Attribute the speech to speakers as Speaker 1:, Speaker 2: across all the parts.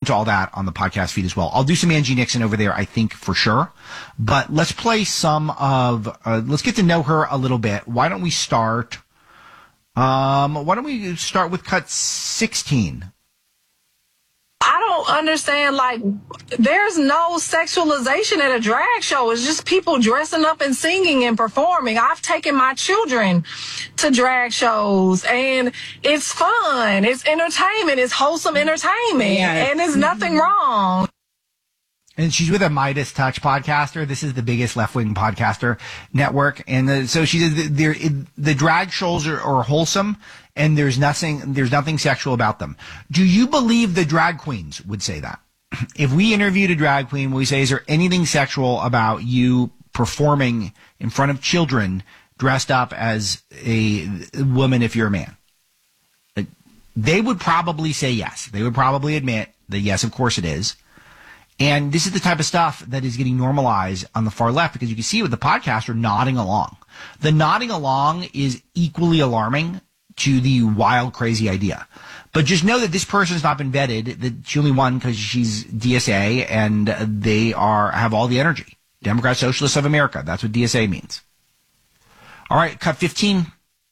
Speaker 1: into all that on the podcast feed as well. I'll do some Angie Nixon over there, I think, for sure. But let's play some of, let's get to know her a little bit. Why don't we start with cut 16?
Speaker 2: I don't understand, like, there's no sexualization at a drag show. It's just people dressing up and singing and performing. I've taken my children to drag shows, and it's fun. It's entertainment. It's wholesome entertainment, and there's nothing wrong.
Speaker 1: And she's with a Midas Touch podcaster. This is the biggest left-wing podcaster network. And so she says the drag shows are wholesome, and there's nothing sexual about them. Do you believe the drag queens would say that? If we interviewed a drag queen, we say, is there anything sexual about you performing in front of children dressed up as a woman if you're a man? They would probably say yes. They would probably admit that, yes, of course it is. And this is the type of stuff that is getting normalized on the far left, because you can see with the podcaster nodding along. The nodding along is equally alarming to the wild, crazy idea. But just know that this person has not been vetted, that she only won because she's DSA, and they have all the energy. Democrat Socialists of America. That's what DSA means. All right, cut 15.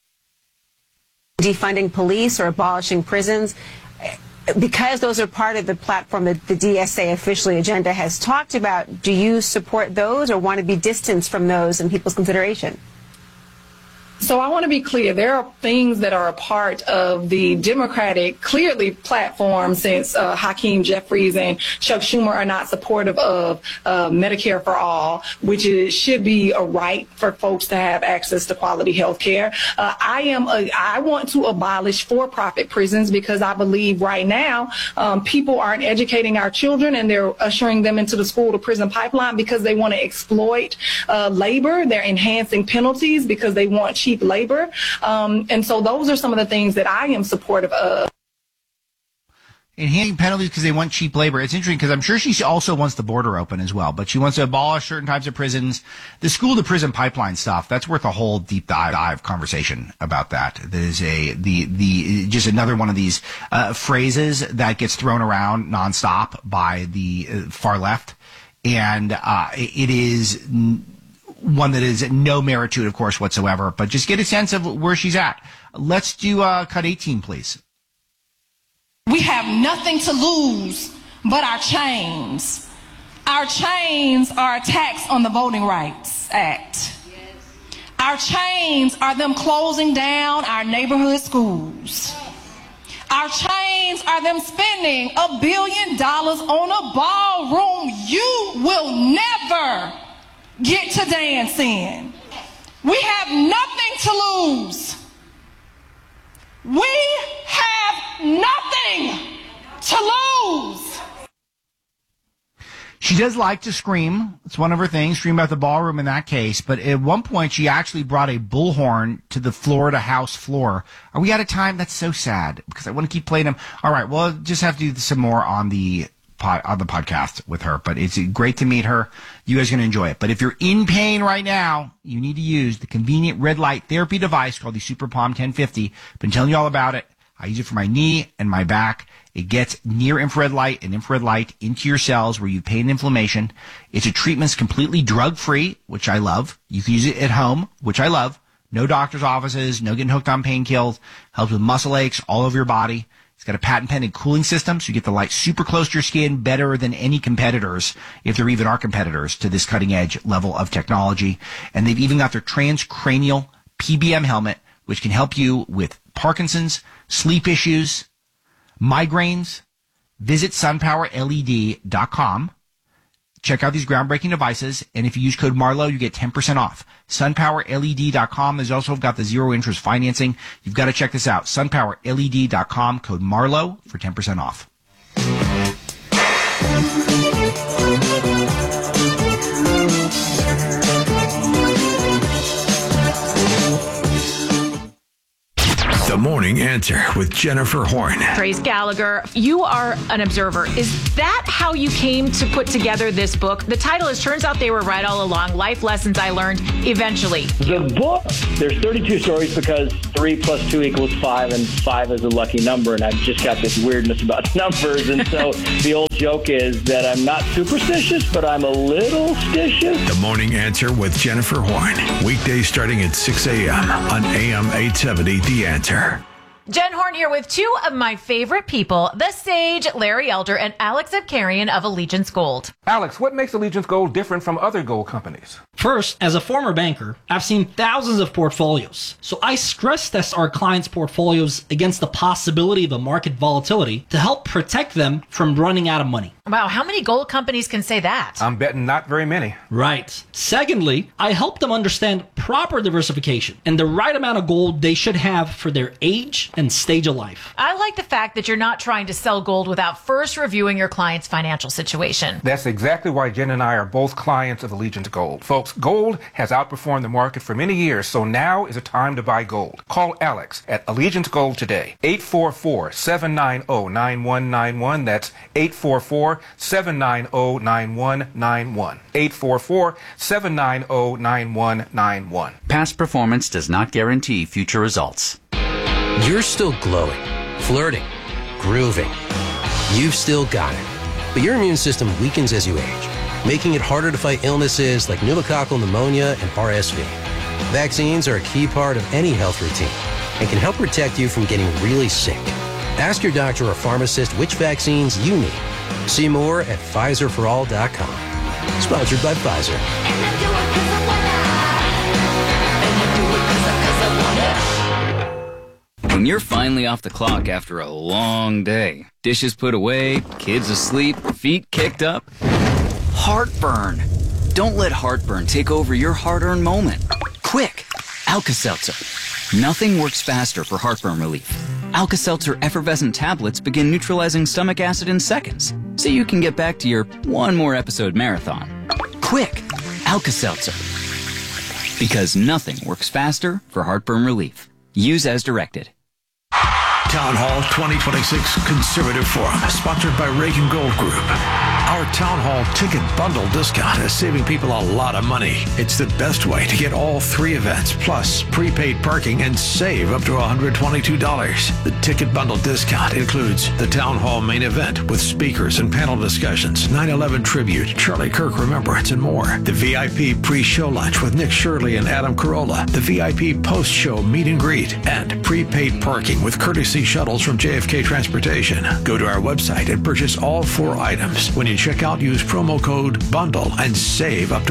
Speaker 3: Defunding police or abolishing prisons. Because those are part of the platform that the DSA officially agenda has talked about, do you support those or want to be distanced from those in people's consideration?
Speaker 2: So I want to be clear. There are things that are a part of the Democratic, clearly, platform, since Hakeem Jeffries and Chuck Schumer are not supportive of Medicare for all, which should be a right for folks to have access to quality health care. I want to abolish for-profit prisons, because I believe right now people aren't educating our children, and they're ushering them into the school-to-prison pipeline because they want to exploit labor. They're enhancing penalties because they want cheap labor. And so those are some of the things that I am supportive of.
Speaker 1: Enhancing penalties because they want cheap labor. It's interesting because I'm sure she also wants the border open as well, but she wants to abolish certain types of prisons. The school to prison pipeline stuff, that's worth a whole deep dive conversation about that. That is just another one of these phrases that gets thrown around nonstop by the far left. And it is one that is no merit to it, of course, whatsoever, but just get a sense of where she's at. Let's do cut 18, please.
Speaker 4: We have nothing to lose but our chains. Our chains are a tax on the Voting Rights Act. Our chains are them closing down our neighborhood schools. Our chains are them spending $1 billion on a ballroom you will never get to dance in. We have nothing to lose. We have nothing to lose.
Speaker 1: She does like to scream. It's one of her things, scream about the ballroom in that case. But at one point, she actually brought a bullhorn to the Florida House floor. Are we out of time? That's so sad, because I want to keep playing them. All right, well, I'll just have to do some more on the podcast with her, but it's great to meet her. You guys are going to enjoy it. But if you're in pain right now, you need to use the convenient red light therapy device called the Super Palm 1050. Been telling you all about it. I use it for my knee and my back. It gets near infrared light and infrared light into your cells where you have pain and inflammation. It's a treatment that's completely drug-free, which I love. You can use it at home, which I love. No doctor's offices, no getting hooked on painkillers. Helps with muscle aches all over your body. It's got a patent-pending cooling system, so you get the light super close to your skin, better than any competitors, if there even are competitors, to this cutting-edge level of technology. And they've even got their transcranial PBM helmet, which can help you with Parkinson's, sleep issues, migraines. Visit sunpowerled.com. Check out these groundbreaking devices, and if you use code Marlowe, you get 10% off. SunPowerLED.com. There's also got the zero interest financing. You've got to check this out. SunPowerLED.com, code Marlowe for 10% off.
Speaker 5: The Morning Answer. Answer with Jennifer Horn.
Speaker 6: Trace Gallagher, you are an observer. Is that how you came to put together this book? The title is Turns Out They Were Right All Along, Life Lessons I Learned Eventually.
Speaker 7: The book, there's 32 stories because 3 + 2 = 5, and 5 is a lucky number, and I've just got this weirdness about numbers, and so the old joke is that I'm not superstitious, but I'm a little stitious.
Speaker 5: The Morning Answer with Jennifer Horn. Weekdays starting at 6 a.m. on AM 870 The Answer.
Speaker 6: Jen Horn here with two of my favorite people, the sage Larry Elder and Alex Abkarian of Allegiance Gold.
Speaker 8: Alex, what makes Allegiance Gold different from other gold companies?
Speaker 9: First, as a former banker, I've seen thousands of portfolios. So I stress test our clients' portfolios against the possibility of a market volatility to help protect them from running out of money.
Speaker 6: Wow, how many gold companies can say that?
Speaker 8: I'm betting not very many.
Speaker 9: Right. Secondly, I help them understand proper diversification and the right amount of gold they should have for their age and stage of life.
Speaker 6: I like the fact that you're not trying to sell gold without first reviewing your client's financial situation.
Speaker 8: That's exactly why Jen and I are both clients of Allegiance Gold. Folks, gold has outperformed the market for many years, so now is a time to buy gold. Call Alex at Allegiance Gold today. 844-790-9191. That's 844-790-9191. 844-790-9191.
Speaker 10: Past performance does not guarantee future results.
Speaker 11: You're still glowing, flirting, grooving. You've still got it. But your immune system weakens as you age, making it harder to fight illnesses like pneumococcal pneumonia and RSV. Vaccines are a key part of any health routine and can help protect you from getting really sick. Ask your doctor or pharmacist which vaccines you need. See more at PfizerForAll.com. Sponsored by Pfizer.
Speaker 12: When you're finally off the clock after a long day, dishes put away, kids asleep, feet kicked up, heartburn. Don't let heartburn take over your hard-earned moment. Quick, Alka-Seltzer. Nothing works faster for heartburn relief. Alka-Seltzer effervescent tablets begin neutralizing stomach acid in seconds, so you can get back to your one more episode marathon. Quick, Alka-Seltzer. Because nothing works faster for heartburn relief. Use as directed.
Speaker 5: Town Hall 2026 Conservative Forum, sponsored by Reagan Gold Group. Our Town Hall ticket bundle discount is saving people a lot of money. It's the best way to get all 3 events, plus prepaid parking, and save up to $122. The ticket bundle discount includes the Town Hall main event with speakers and panel discussions, 9/11 tribute, Charlie Kirk Remembrance, and more. The VIP pre-show lunch with Nick Shirley and Adam Carolla. The VIP post-show meet and greet, and prepaid parking with courtesy shuttles from JFK Transportation. Go to our website and purchase all 4 items. When you check out, use promo code BUNDLE and save up to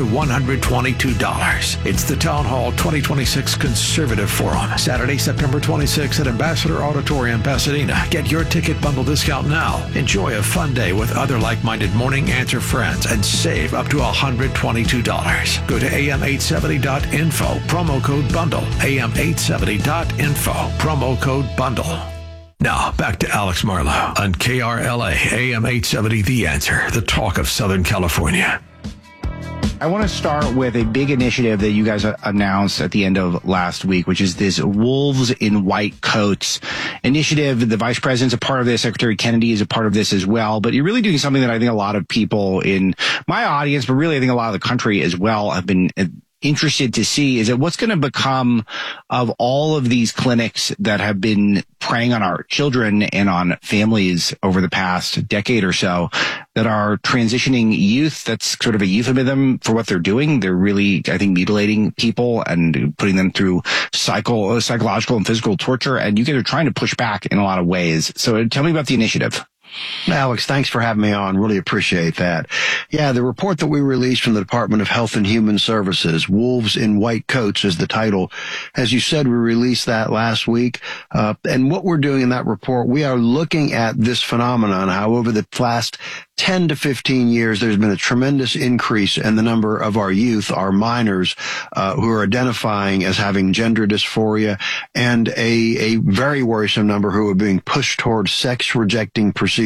Speaker 5: $122. It's the Town Hall 2026 Conservative Forum, Saturday, September 26th at Ambassador Auditorium, Pasadena. Get your ticket bundle discount now. Enjoy a fun day with other like-minded Morning Answer friends and save up to $122. Go to am870.info, promo code BUNDLE, am870.info, promo code BUNDLE. Now, back to Alex Marlowe on KRLA, AM 870, The Answer, the talk of Southern California.
Speaker 1: I want to start with a big initiative that you guys announced at the end of last week, which is this Wolves in White Coats initiative. The vice president's a part of this. Secretary Kennedy is a part of this as well. But you're really doing something that I think a lot of people in my audience, but really I think a lot of the country as well, have been interested to see is that what's going to become of all of these clinics that have been preying on our children and on families over the past decade or so that are transitioning youth. That's sort of a euphemism for what they're doing. They're really, I think, mutilating people and putting them through psychological and physical torture. And you guys are trying to push back in a lot of ways. So tell me about the initiative.
Speaker 13: Alex, thanks for having me on. Really appreciate that. Yeah, the report that we released from the Department of Health and Human Services, Wolves in White Coats is the title. As you said, we released that last week. And what we're doing in that report, we are looking at this phenomenon, how over the last 10 to 15 years, there's been a tremendous increase in the number of our youth, our minors, who are identifying as having gender dysphoria, and a very worrisome number who are being pushed towards sex-rejecting procedures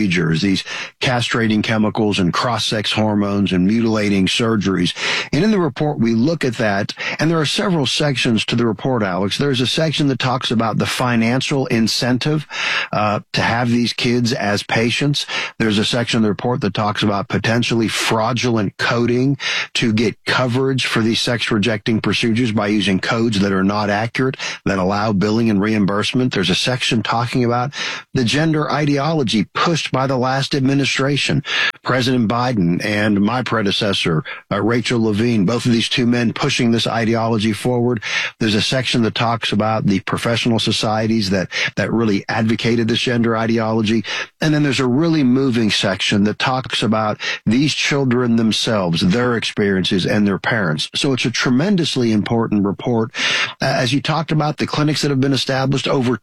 Speaker 13: procedures, these castrating chemicals and cross-sex hormones and mutilating surgeries. And in the report, we look at that, and there are several sections to the report, Alex. There's a section that talks about the financial incentive to have these kids as patients. There's a section of the report that talks about potentially fraudulent coding to get coverage for these sex-rejecting procedures by using codes that are not accurate, that allow billing and reimbursement. There's a section talking about the gender ideology pushed by the last administration. President Biden and my predecessor, Rachel Levine, both of these two men pushing this ideology forward. There's a section that talks about the professional societies that really advocated this gender ideology. And then there's a really moving section that talks about these children themselves, their experiences, and their parents. So it's a tremendously important report. As you talked about, the clinics that have been established, over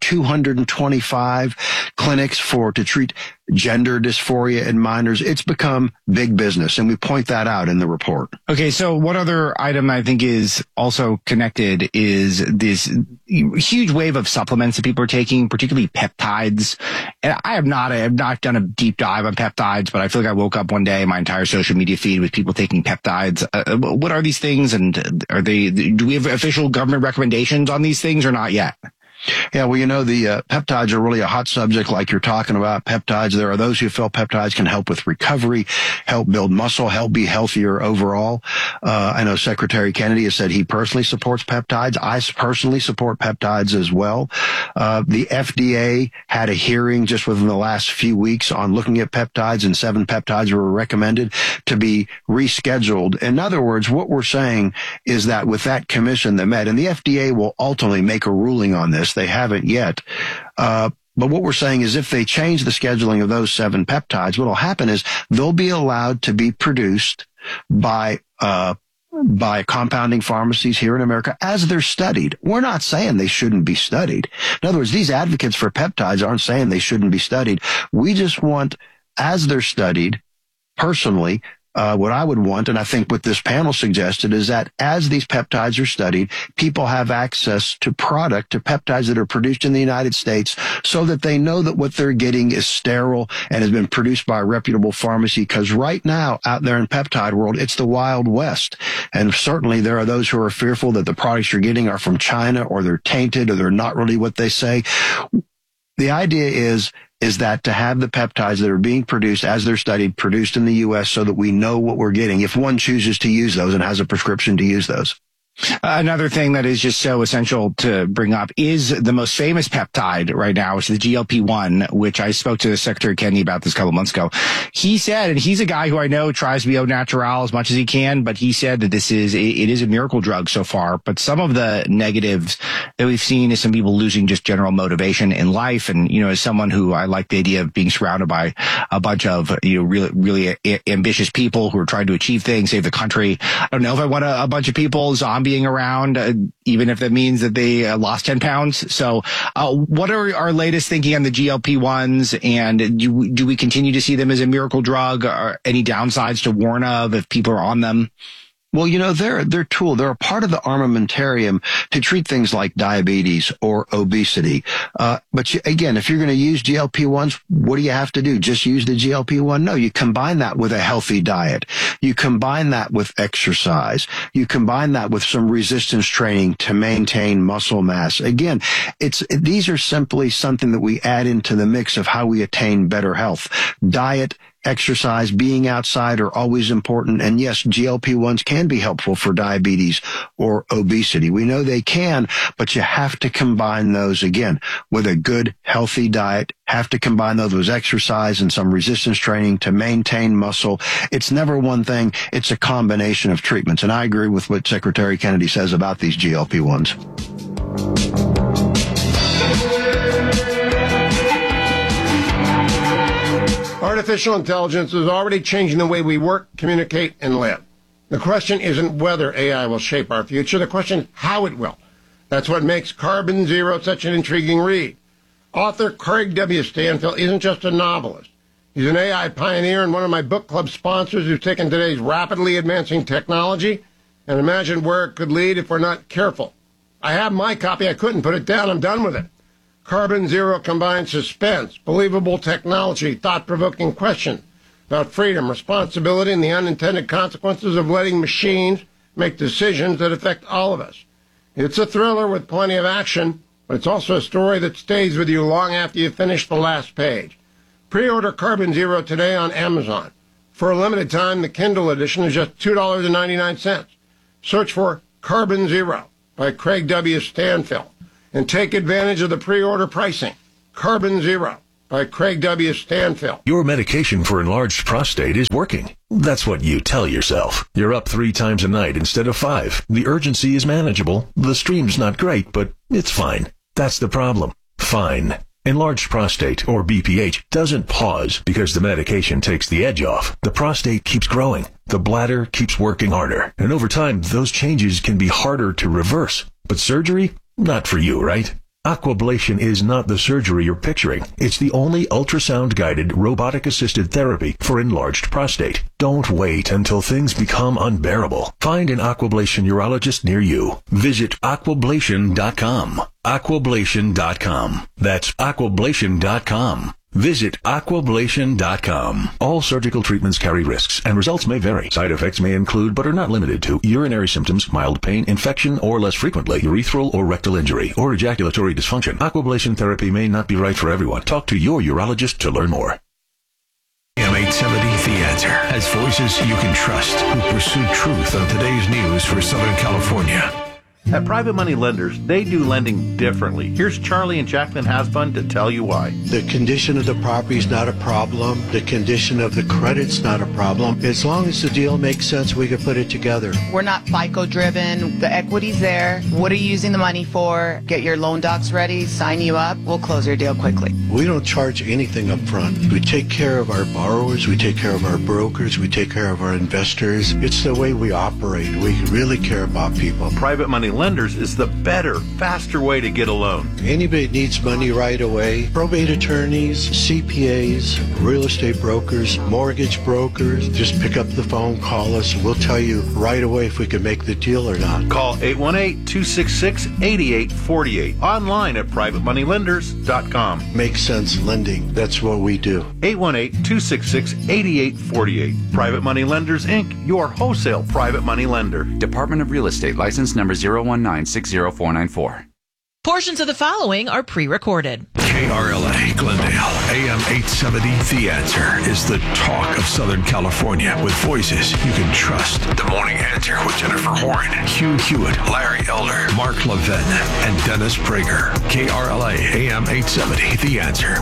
Speaker 13: 225 clinics to treat gender dysphoria in minors. It's become big business, and we point that out in the report.
Speaker 1: Okay, so one other item I think is also connected is this huge wave of supplements that people are taking, particularly peptides. And I have not done a deep dive on peptides, but I feel like I woke up one day, my entire social media feed with people taking peptides. What are these things, and do we have official government recommendations on these things or not yet?
Speaker 13: Yeah, well, the peptides are really a hot subject like you're talking about. Peptides, there are those who feel peptides can help with recovery, help build muscle, help be healthier overall. I know Secretary Kennedy has said he personally supports peptides. I personally support peptides as well. The FDA had a hearing just within the last few weeks on looking at peptides, and 7 peptides were recommended to be rescheduled. In other words, what we're saying is that with that commission that met, and the FDA will ultimately make a ruling on this. They haven't yet. But what we're saying is if they change the scheduling of those 7 peptides, what will happen is they'll be allowed to be produced by compounding pharmacies here in America as they're studied. We're not saying they shouldn't be studied. In other words, these advocates for peptides aren't saying they shouldn't be studied. We just want, as they're studied, personally, what I would want, and I think what this panel suggested, is that as these peptides are studied, people have access to peptides that are produced in the United States so that they know that what they're getting is sterile and has been produced by a reputable pharmacy. Because right now, out there in peptide world, it's the Wild West. And certainly there are those who are fearful that the products you're getting are from China, or they're tainted, or they're not really what they say. The idea is that to have the peptides that are being produced as they're studied, produced in the U.S. so that we know what we're getting if one chooses to use those and has a prescription to use those.
Speaker 1: Another thing that is just so essential to bring up is the most famous peptide right now, which is the GLP-1, which I spoke to Secretary Kennedy about this a couple months ago. He said, and he's a guy who I know tries to be au natural as much as he can, but he said that it is a miracle drug so far. But some of the negatives that we've seen is some people losing just general motivation in life. And, as someone who I like the idea of being surrounded by a bunch of, really, really ambitious people who are trying to achieve things, save the country. I don't know if I want a bunch of people zombieing around, even if that means that they lost 10 pounds. So what are our latest thinking on the GLP-1s, and do we continue to see them as a miracle drug? Or any downsides to warn of if people are on them?
Speaker 13: Well, they're a tool. They're a part of the armamentarium to treat things like diabetes or obesity. But again, if you're going to use GLP-1s, what do you have to do? Just use the GLP-1? No, you combine that with a healthy diet. You combine that with exercise. You combine that with some resistance training to maintain muscle mass. Again, these are simply something that we add into the mix of how we attain better health. Diet, exercise, being outside are always important. And yes, GLP-1s can be helpful for diabetes or obesity. We know they can, but you have to combine those again with a good, healthy diet, have to combine those with exercise and some resistance training to maintain muscle. It's never one thing. It's a combination of treatments. And I agree with what Secretary Kennedy says about these GLP-1s.
Speaker 14: Artificial intelligence is already changing the way we work, communicate, and live. The question isn't whether AI will shape our future. The question is how it will. That's what makes Carbon Zero such an intriguing read. Author Craig W. Stanfield isn't just a novelist. He's an AI pioneer and one of my book club sponsors who's taken today's rapidly advancing technology and imagined where it could lead if we're not careful. I have my copy. I couldn't put it down. I'm done with it. Carbon Zero combines suspense, believable technology, thought-provoking questions about freedom, responsibility, and the unintended consequences of letting machines make decisions that affect all of us. It's a thriller with plenty of action, but it's also a story that stays with you long after you finish the last page. Pre-order Carbon Zero today on Amazon. For a limited time, the Kindle edition is just $2.99. Search for Carbon Zero by Craig W. Stanfill and take advantage of the pre-order pricing. Carbon Zero by Craig W. Stanfill.
Speaker 5: Your medication for enlarged prostate is working. That's what you tell yourself. You're up 3 times a night instead of 5. The urgency is manageable. The stream's not great, but it's fine. That's the problem. Fine. Enlarged prostate, or BPH, doesn't pause because the medication takes the edge off. The prostate keeps growing. The bladder keeps working harder. And over time, those changes can be harder to reverse. But surgery? Not for you, right? Aquablation is not the surgery you're picturing. It's the only ultrasound-guided, robotic-assisted therapy for enlarged prostate. Don't wait until things become unbearable. Find an Aquablation urologist near you. Visit aquablation.com. Aquablation.com. That's aquablation.com. Visit aquablation.com. All surgical treatments carry risks, and results may vary. Side effects may include, but are not limited to, urinary symptoms, mild pain, infection, or less frequently, urethral or rectal injury, or ejaculatory dysfunction. Aquablation therapy may not be right for everyone. Talk to your urologist to learn more. AM 870 The Answer has voices you can trust who pursue truth on today's news for Southern California.
Speaker 15: At Private Money Lenders, they do lending differently. Here's Charlie and Jacqueline Hasbun to tell you why.
Speaker 16: The condition of the property is not a problem. The condition of the credit's not a problem. As long as the deal makes sense, we can put it together.
Speaker 17: We're not FICO driven. The equity's there. What are you using the money for? Get your loan docs ready, sign you up. We'll close your deal quickly.
Speaker 16: We don't charge anything up front. We take care of our borrowers. We take care of our brokers. We take care of our investors. It's the way we operate. We really care about people.
Speaker 15: Private Money Lenders is the better, faster way to get a loan.
Speaker 16: Anybody needs money right away. Probate attorneys, CPAs, real estate brokers, mortgage brokers. Just pick up the phone, call us, and we'll tell you right away if we can make the deal or not.
Speaker 15: Call 818-266-8848. Online at privatemoneylenders.com.
Speaker 16: Makes sense lending. That's what we do.
Speaker 15: 818-266-8848. Private Money Lenders, Inc., your wholesale private money lender.
Speaker 10: Department of Real Estate, license number 019-60494.
Speaker 18: Portions of the following are pre-recorded.
Speaker 5: KRLA Glendale, AM 870 The Answer is the talk of Southern California with voices you can trust. The Morning Answer with Jennifer Horn, Hugh Hewitt, Larry Elder, Mark Levin, and Dennis Prager. KRLA AM 870 The Answer.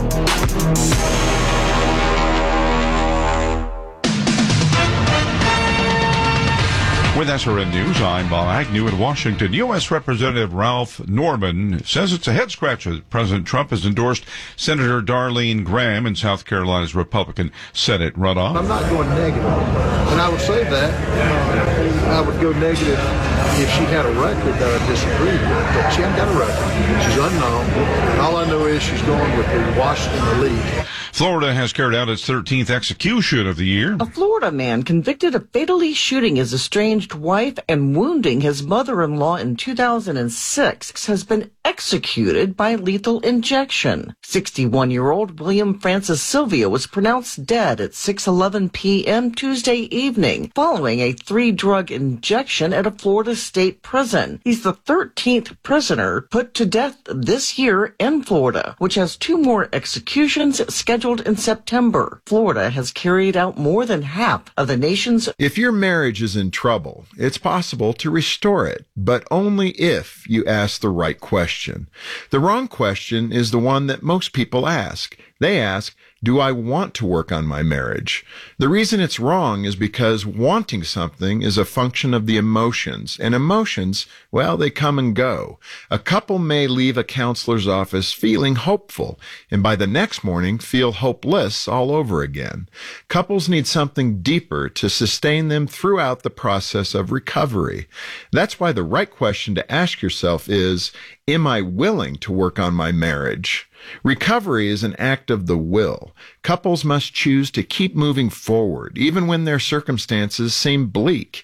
Speaker 19: With SRN News, I'm Bob Agnew in Washington. U.S. Representative Ralph Norman says it's a head-scratcher that President Trump has endorsed Senator Darlene Graham in South Carolina's Republican Senate runoff.
Speaker 20: I'm not going negative, and I would say that. I would go negative if she had a record that I disagreed with, but she hasn't got a record. She's unknown. All I know is she's going with the Washington elite.
Speaker 19: Florida has carried out its 13th execution of the year.
Speaker 21: A Florida man convicted of fatally shooting his estranged wife and wounding his mother-in-law in 2006 has been executed by lethal injection. 61-year-old William Francis Sylvia was pronounced dead at 6:11 p.m. Tuesday evening following a 3-drug injection at a Florida state prison. He's the 13th prisoner put to death this year in Florida, which has 2 more executions scheduled in September. Florida has carried out more than half of the nation's...
Speaker 22: If your marriage is in trouble, it's possible to restore it, but only if you ask the right question. The wrong question is the one that most people ask. They ask, do I want to work on my marriage? The reason it's wrong is because wanting something is a function of the emotions, and emotions, well, they come and go. A couple may leave a counselor's office feeling hopeful, and by the next morning feel hopeless all over again. Couples need something deeper to sustain them throughout the process of recovery. That's why the right question to ask yourself is, am I willing to work on my marriage? Recovery is an act of the will. Couples must choose to keep moving forward, even when their circumstances seem bleak.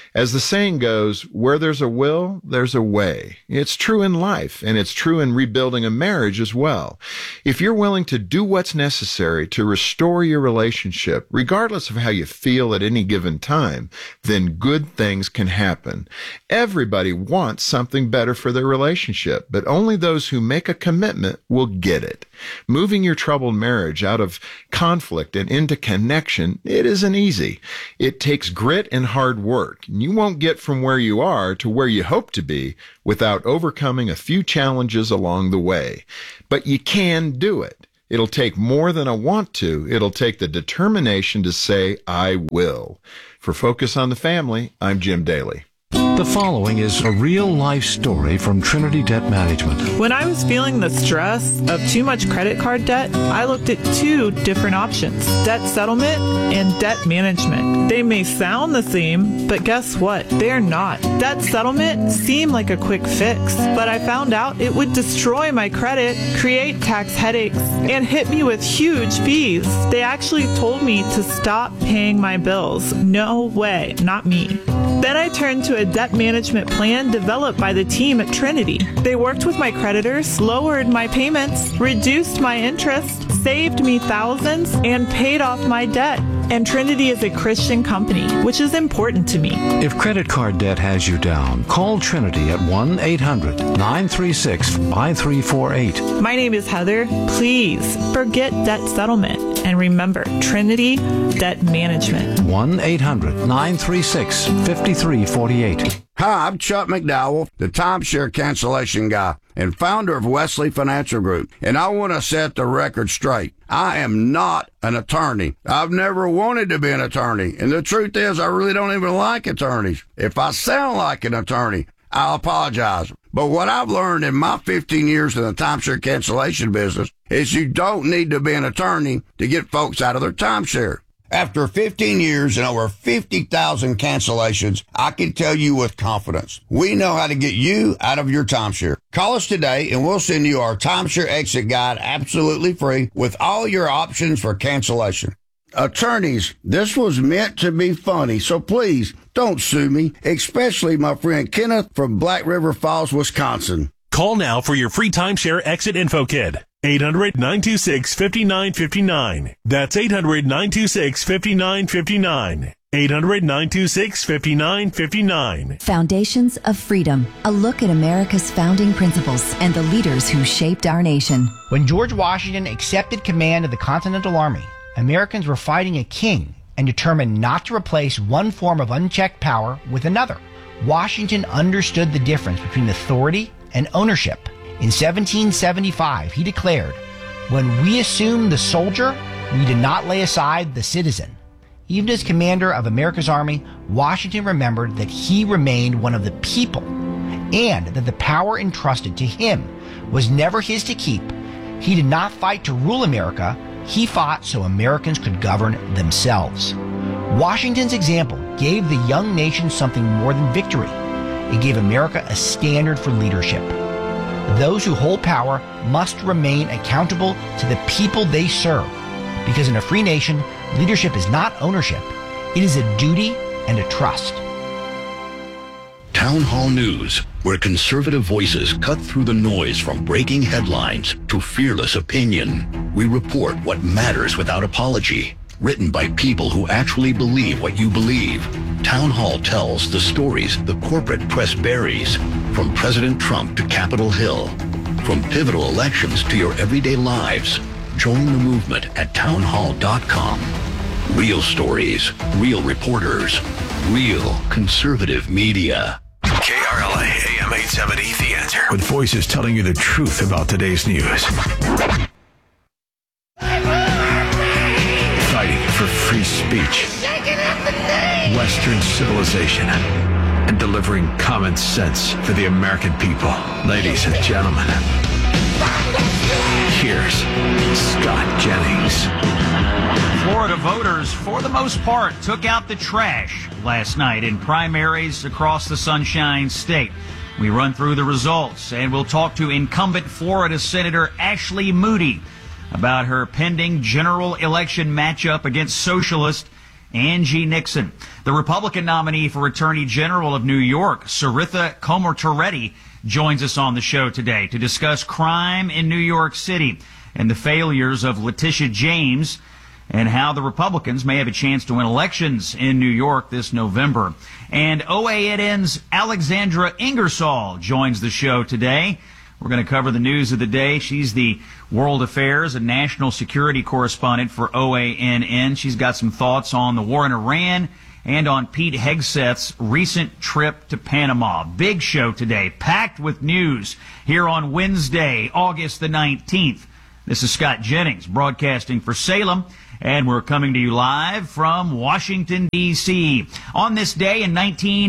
Speaker 22: As the saying goes, where there's a will, there's a way. It's true in life, and it's true in rebuilding a marriage as well. If you're willing to do what's necessary to restore your relationship, regardless of how you feel at any given time, then good things can happen. Everybody wants something better for their relationship, but only those who make a commitment will get it. Moving your troubled marriage out of conflict and into connection, it isn't easy. It takes grit and hard work. You won't get from where you are to where you hope to be without overcoming a few challenges along the way. But you can do it. It'll take more than a want to. It'll take the determination to say, I will. For Focus on the Family, I'm Jim Daly.
Speaker 5: The following is a real-life story from Trinity Debt Management.
Speaker 2: When I was feeling the stress of too much credit card debt, I looked at two different options: debt settlement and debt management. They may sound the same, but guess what? They're not. Debt settlement seemed like a quick fix, but I found out it would destroy my credit, create tax headaches, and hit me with huge fees. They actually told me to stop paying my bills. No way, not me. Then I turned to a debt management plan developed by the team at Trinity. They worked with my creditors, lowered my payments, reduced my interest, saved me thousands, and paid off my debt. And Trinity is a Christian company, which is important to me.
Speaker 5: If credit card debt has you down, call Trinity at 1-800-936-5348.
Speaker 2: My name is Heather. Please forget debt settlement and remember Trinity Debt Management.
Speaker 5: 1-800-936-5348.
Speaker 3: Hi, I'm Chuck McDowell, the timeshare cancellation guy and founder of Wesley Financial Group, and I want to set the record straight. I am not an attorney. I've never wanted to be an attorney, and the truth is I really don't even like attorneys. If I sound like an attorney, I'll apologize. But what I've learned in my 15 years in the timeshare cancellation business is you don't need to be an attorney to get folks out of their timeshare. After 15 years and over 50,000 cancellations, I can tell you with confidence, we know how to get you out of your timeshare. Call us today and we'll send you our timeshare exit guide absolutely free with all your options for cancellation. Attorneys, this was meant to be funny, so please don't sue me, especially my friend Kenneth from Black River Falls, Wisconsin.
Speaker 23: Call now for your free timeshare exit info kit. 800-926-5959. That's 800-926-5959. 800-926-5959.
Speaker 24: Foundations of Freedom, a look at America's founding principles and the leaders who shaped our nation.
Speaker 1: When George Washington accepted command of the Continental Army, Americans were fighting a king and determined not to replace one form of unchecked power with another. Washington understood the difference between authority and ownership. In 1775, he declared, "When we assumed the soldier, we did not lay aside the citizen." Even as commander of America's army, Washington remembered that he remained one of the people and that the power entrusted to him was never his to keep. He did not fight to rule America. He fought so Americans could govern themselves. Washington's example gave the young nation something more than victory. It gave America a standard for leadership. Those who hold power must remain accountable to the people they serve, because in a free nation, leadership is not ownership. It is a duty and a trust.
Speaker 25: Town Hall News, where conservative voices cut through the noise from breaking headlines to fearless opinion. We report what matters without apology. Written by people who actually believe what you believe. Town Hall tells the stories the corporate press buries, from President Trump to Capitol Hill, from pivotal elections to your everyday lives. Join the movement at townhall.com. Real stories, real reporters, real conservative media.
Speaker 5: KRLA AM 870, The Answer. With voices telling you the truth about today's news. Fighting for free speech, Western civilization, and delivering common sense for the American people. Ladies and gentlemen, here's Scott Jennings.
Speaker 26: Florida voters, for the most part, took out the trash last night in primaries across the Sunshine State. We run through the results, and we'll talk to incumbent Florida Senator Ashley Moody about her pending general election matchup against socialist Angie Nixon. The Republican nominee for Attorney General of New York, Saritha Komartireddy, joins us on the show today to discuss crime in New York City and the failures of Letitia James and how the Republicans may have a chance to win elections in New York this November. And OANN's Alexandra Ingersoll joins the show today. We're going to cover the news of the day. She's the World Affairs and National Security Correspondent for OANN. She's got some thoughts on the war in Iran and on Pete Hegseth's recent trip to Panama. Big show today, packed with news here on Wednesday, August the 19th. This is Scott Jennings broadcasting for Salem, and we're coming to you live from Washington, D.C. On this day in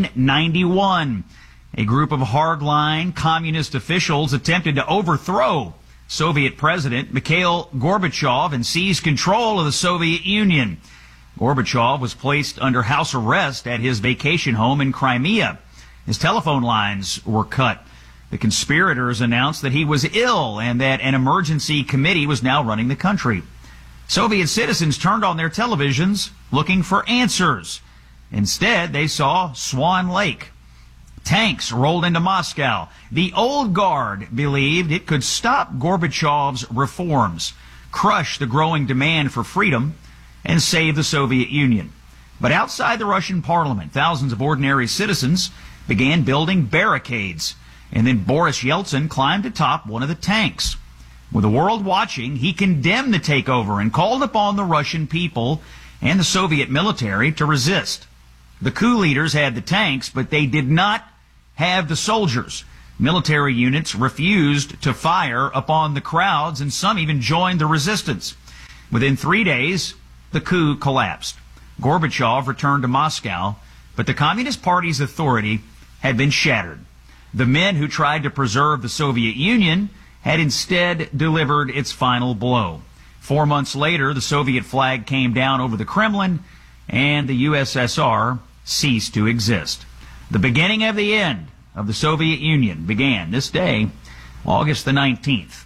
Speaker 26: 1991, a group of hardline communist officials attempted to overthrow Soviet President Mikhail Gorbachev and seize control of the Soviet Union. Gorbachev was placed under house arrest at his vacation home in Crimea. His telephone lines were cut. The conspirators announced that he was ill and that an emergency committee was now running the country. Soviet citizens turned on their televisions looking for answers. Instead, they saw Swan Lake. Tanks rolled into Moscow. The old guard believed it could stop Gorbachev's reforms, crush the growing demand for freedom, and save the Soviet Union. But outside the Russian parliament, thousands of ordinary citizens began building barricades. And then Boris Yeltsin climbed atop one of the tanks. With the world watching, he condemned the takeover and called upon the Russian people and the Soviet military to resist. The coup leaders had the tanks, but they did not have the soldiers. Military units refused to fire upon the crowds, and some even joined the resistance. Within 3 days, the coup collapsed. Gorbachev returned to Moscow, but the Communist Party's authority had been shattered. The men who tried to preserve the Soviet Union had instead delivered its final blow. 4 months later, the Soviet flag came down over the Kremlin, and the USSR ceased to exist. The beginning of the end of the Soviet Union began this day, August the 19th,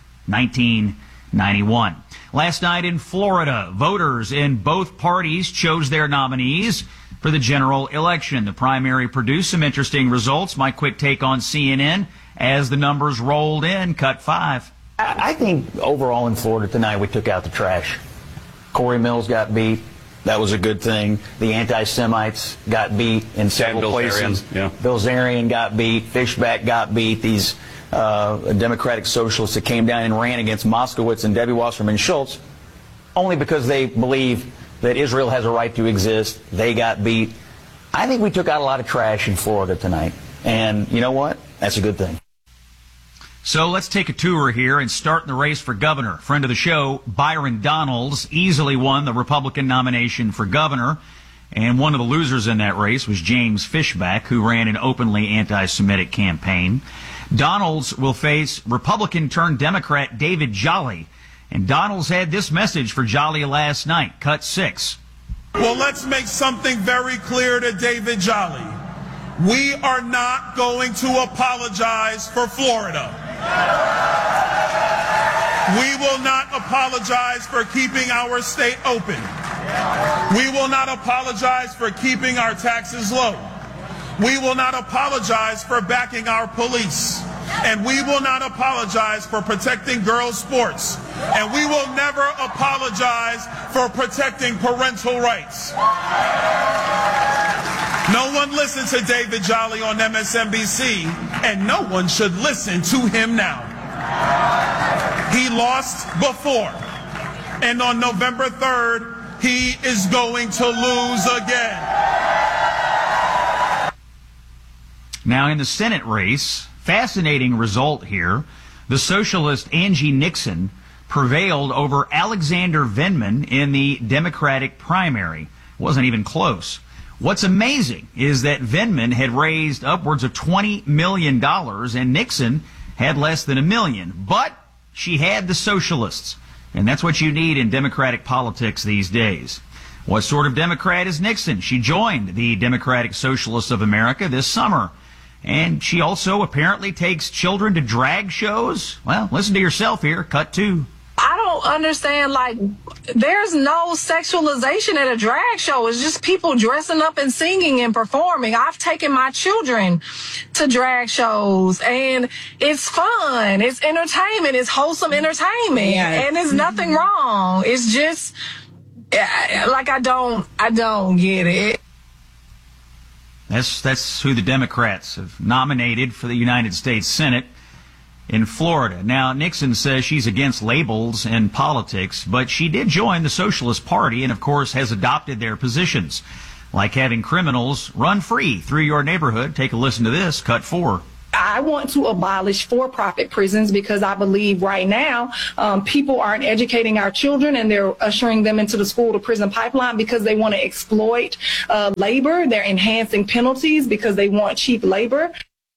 Speaker 26: 1991. Last night in Florida, voters in both parties chose their nominees for the general election. The primary produced some interesting results. My quick take on CNN as the numbers rolled in. Cut 5.
Speaker 4: I think overall in Florida tonight we took out the trash. Corey Mills got beat. That was a good thing. The anti-Semites got beat in several places. Bilzerian got beat. Fishback got beat. These Democratic socialists that came down and ran against Moskowitz and Debbie Wasserman Schultz only because they believe that Israel has a right to exist. They got beat. I think we took out a lot of trash in Florida tonight. And you know what? That's a good thing.
Speaker 26: So let's take a tour here and start in the race for governor. Friend of the show, Byron Donalds, easily won the Republican nomination for governor. And one of the losers in that race was James Fishback, who ran an openly anti-Semitic campaign. Donalds will face Republican-turned-Democrat David Jolly. And Donalds had this message for Jolly last night. Cut 6.
Speaker 6: Well, let's make something very clear to David Jolly. We are not going to apologize for Florida. We will not apologize for keeping our state open. We will not apologize for keeping our taxes low. We will not apologize for backing our police. And we will not apologize for protecting girls' sports. And we will never apologize for protecting parental rights. No one listened to David Jolly on MSNBC, and no one should listen to him now. He lost before, and on November 3rd, he is going to lose again.
Speaker 26: Now in the Senate race, fascinating result here. The socialist Angie Nixon prevailed over Alexander Vindman in the Democratic primary. Wasn't even close. What's amazing is that Vindman had raised upwards of $20 million and Nixon had less than $1 million. But she had the socialists. And that's what you need in Democratic politics these days. What sort of Democrat is Nixon? She joined the Democratic Socialists of America this summer. And she also apparently takes children to drag shows. Well, listen to yourself here. Cut 2.
Speaker 7: I don't don't understand, like, there's no sexualization at a drag show. It's just people dressing up and singing and performing. I've taken my children to drag shows, and it's fun. It's entertainment. It's wholesome entertainment.
Speaker 8: Yes.
Speaker 7: And there's nothing wrong. It's just, like, I don't get it.
Speaker 26: That's who the Democrats have nominated for the United States Senate in Florida. Now, Nixon says she's against labels in politics, but she did join the Socialist Party and, of course, has adopted their positions, like having criminals run free through your neighborhood. Take a listen to this, cut 4.
Speaker 8: I want to abolish for-profit prisons because I believe right now people aren't educating our children, and they're ushering them into the school-to-prison pipeline because they want to exploit labor. They're enhancing penalties because they want cheap labor.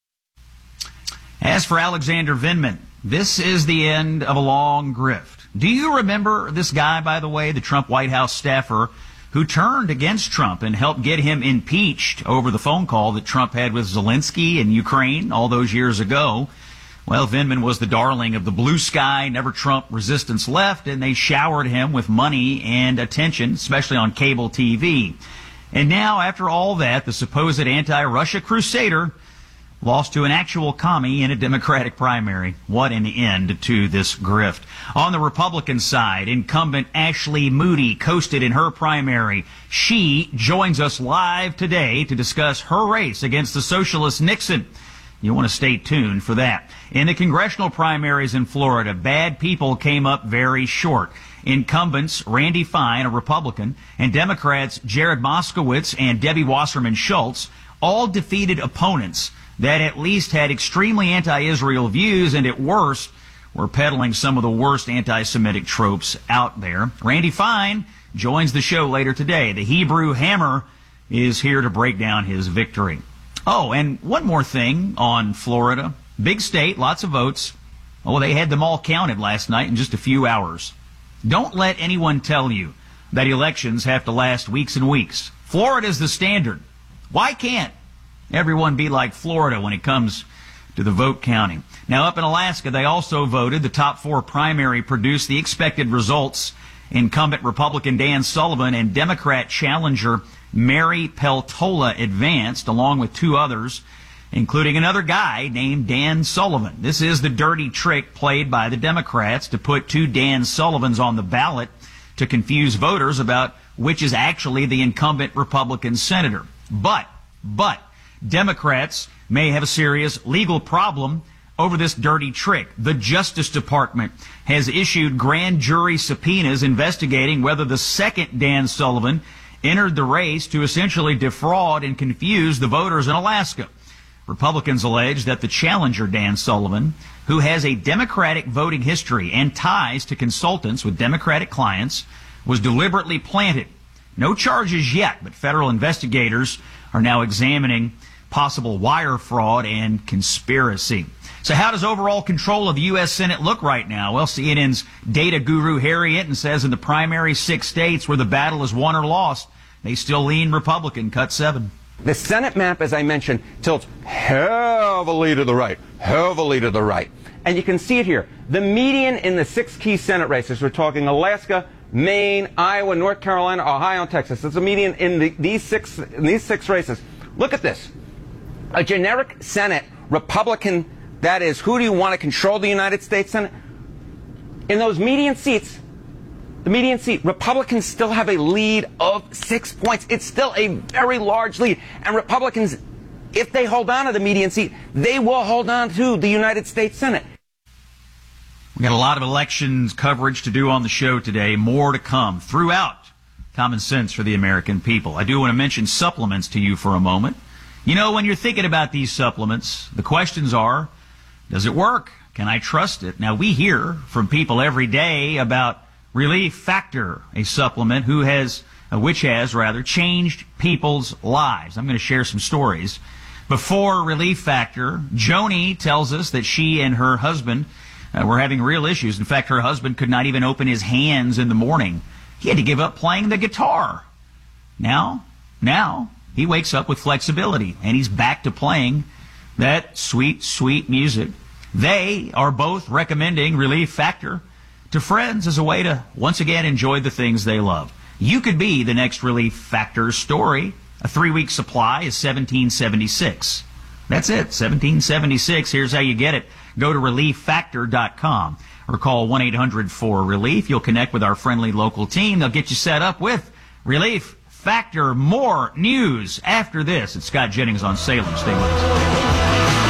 Speaker 26: As for Alexander Vindman, this is the end of a long grift. Do you remember this guy, by the way, the Trump White House staffer who turned against Trump and helped get him impeached over the phone call that Trump had with Zelensky in Ukraine all those years ago? Well, Vindman was the darling of the blue sky, never Trump resistance left, and they showered him with money and attention, especially on cable TV. And now, after all that, the supposed anti-Russia crusader lost to an actual commie in a Democratic primary. What an end to this grift. On the Republican side, incumbent Ashley Moody coasted in her primary. She joins us live today to discuss her race against the socialist Nixon. You want to stay tuned for that. In the congressional primaries in Florida, bad people came up very short. Incumbents Randy Fine, a Republican, and Democrats Jared Moskowitz and Debbie Wasserman Schultz all defeated opponents that at least had extremely anti-Israel views and at worst were peddling some of the worst anti-Semitic tropes out there. Randy Fine joins the show later today. The Hebrew Hammer is here to break down his victory. Oh, and one more thing on Florida. Big state, lots of votes. Oh, they had them all counted last night in just a few hours. Don't let anyone tell you that elections have to last weeks and weeks. Florida's the standard. Why can't everyone be like Florida when it comes to the vote counting? Now, up in Alaska, they also voted. The top 4 primary produced the expected results. Incumbent Republican Dan Sullivan and Democrat challenger Mary Peltola advanced, along with 2 others, including another guy named Dan Sullivan. This is the dirty trick played by the Democrats to put 2 Dan Sullivans on the ballot to confuse voters about which is actually the incumbent Republican senator. But Democrats may have a serious legal problem over this dirty trick. The Justice Department has issued grand jury subpoenas investigating whether the second Dan Sullivan entered the race to essentially defraud and confuse the voters in Alaska. Republicans allege that the challenger Dan Sullivan, who has a Democratic voting history and ties to consultants with Democratic clients, was deliberately planted. No charges yet, but federal investigators are now examining possible wire fraud and conspiracy. So how does overall control of the U.S. Senate look right now? Well, CNN's data guru Harry Enton says in the primary 6 states where the battle is won or lost, they still lean Republican, cut 7.
Speaker 9: The Senate map, as I mentioned, tilts heavily to the right, And you can see it here. The median in the 6 key Senate races, we're talking Alaska, Maine, Iowa, North Carolina, Ohio, and Texas. There's a median in these six races. Look at this. A generic Senate, Republican, that is, who do you want to control the United States Senate? In those median seats, the median seat, Republicans still have a lead of 6 points. It's still a very large lead. And Republicans, if they hold on to the median seat, they will hold on to the United States Senate.
Speaker 26: We got a lot of elections coverage to do on the show today. More to come throughout Common Sense for the American People. I do want to mention supplements to you for a moment. You know, when you're thinking about these supplements, the questions are, does it work? Can I trust it? Now, we hear from people every day about Relief Factor, a supplement which has changed people's lives. I'm going to share some stories. Before Relief Factor, Joni tells us that she and her husband were having real issues. In fact, her husband could not even open his hands in the morning. He had to give up playing the guitar. Now, he wakes up with flexibility, and he's back to playing that sweet, sweet music. They are both recommending Relief Factor to friends as a way to once again enjoy the things they love. You could be the next Relief Factor story. A 3-week supply is $17.76. That's it, $17.76. Here's how you get it. Go to ReliefFactor.com or call 1-800-4RELIEF. You'll connect with our friendly local team. They'll get you set up with Relief Factor. More news after this. It's Scott Jennings on Salem. Stay with us.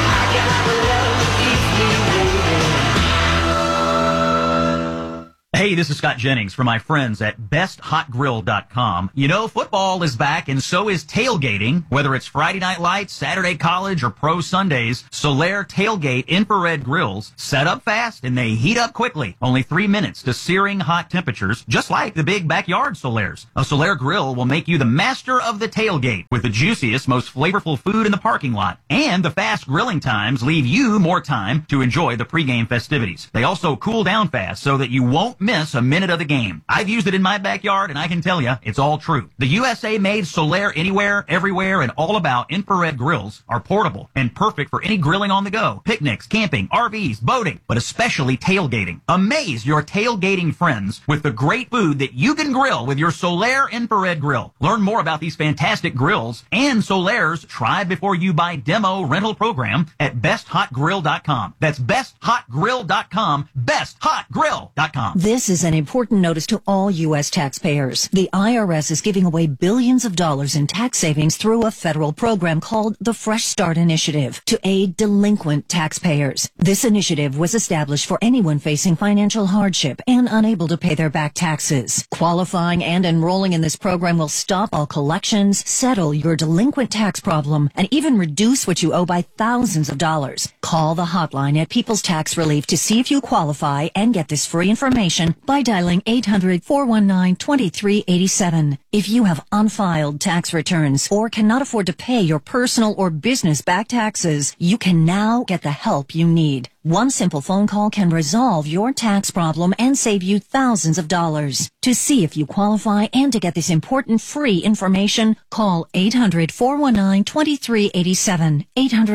Speaker 26: Hey, this is Scott Jennings from my friends at BestHotGrill.com. You know, football is back, and so is tailgating. Whether it's Friday Night Lights, Saturday College, or Pro Sundays, Solaire Tailgate infrared grills set up fast, and they heat up quickly. Only 3 minutes to searing hot temperatures, just like the big backyard Solaires. A Solaire grill will make you the master of the tailgate with the juiciest, most flavorful food in the parking lot. And the fast grilling times leave you more time to enjoy the pregame festivities. They also cool down fast so that you won't miss a minute of the game. I've used it in my backyard, and I can tell you, it's all true. The USA-made Solaire Anywhere, Everywhere, and All About infrared grills are portable and perfect for any grilling on the go, picnics, camping, RVs, boating, but especially tailgating. Amaze your tailgating friends with the great food that you can grill with your Solaire infrared grill. Learn more about these fantastic grills and Solaire's Try Before You Buy demo rental program at BestHotGrill.com. That's BestHotGrill.com, BestHotGrill.com.
Speaker 11: This is an important notice to all U.S. taxpayers. The IRS is giving away billions of dollars in tax savings through a federal program called the Fresh Start Initiative to aid delinquent taxpayers. This initiative was established for anyone facing financial hardship and unable to pay their back taxes. Qualifying and enrolling in this program will stop all collections, settle your delinquent tax problem, and even reduce what you owe by thousands of dollars. Call the hotline at People's Tax Relief to see if you qualify and get this free information by dialing 800-419-2387. If you have unfiled tax returns or cannot afford to pay your personal or business back taxes, you can now get the help you need. One simple phone call can resolve your tax problem and save you thousands of dollars. To see if you qualify and to get this important free information, call 800-419-2387.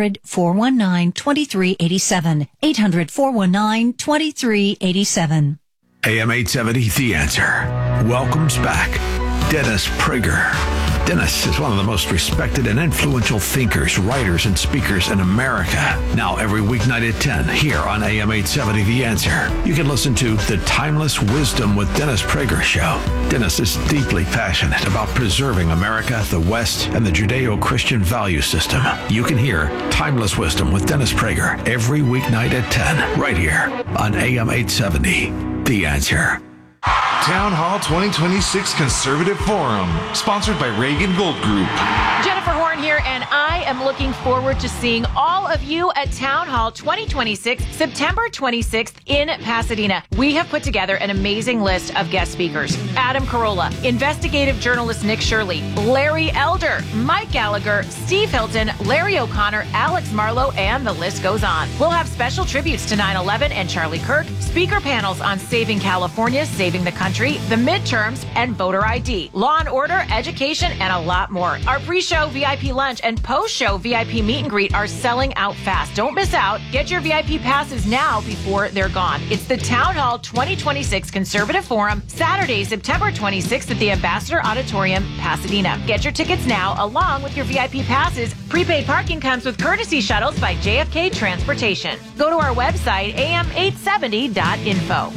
Speaker 11: 800-419-2387. 800-419-2387.
Speaker 5: AM 870, The Answer, welcomes back Dennis Prager. Dennis is one of the most respected and influential thinkers, writers, and speakers in America. Now every weeknight at 10 here on AM 870, The Answer. You can listen to The Timeless Wisdom with Dennis Prager show. Dennis is deeply passionate about preserving America, the West, and the Judeo-Christian value system. You can hear Timeless Wisdom with Dennis Prager every weeknight at 10 right here on AM 870. The Answer.
Speaker 12: Town Hall 2026 Conservative Forum, sponsored by Reagan Gold Group.
Speaker 13: Jennifer Horn here, and I am looking forward to seeing all of you at Town Hall 2026, September 26th in Pasadena. We have put together an amazing list of guest speakers. Adam Carolla, investigative journalist Nick Shirley, Larry Elder, Mike Gallagher, Steve Hilton, Larry O'Connor, Alex Marlowe, and the list goes on. We'll have special tributes to 9/11 and Charlie Kirk, speaker panels on saving California, saving the country, the midterms, and voter ID, law and order, education, and a lot more. Our pre-show VIP lunch and post-show VIP meet and greet are selling out fast. Don't miss out. Get your VIP passes now before they're gone. It's the Town Hall 2026 Conservative Forum, Saturday, September 26th at the Ambassador Auditorium, Pasadena. Get your tickets now along with your VIP passes. Prepaid parking comes with courtesy shuttles by JFK Transportation. Go to our website, am870.info.